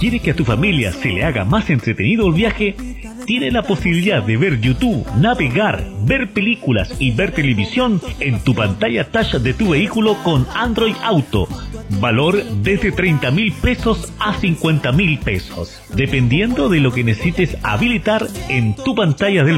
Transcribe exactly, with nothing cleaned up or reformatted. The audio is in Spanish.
¿Quiere que a tu familia se le haga más entretenido el viaje? Tiene la posibilidad de ver YouTube, navegar, ver películas y ver televisión en tu pantalla touch de tu vehículo con Android Auto. Valor desde treinta mil pesos a cincuenta mil pesos, dependiendo de lo que necesites habilitar en tu pantalla del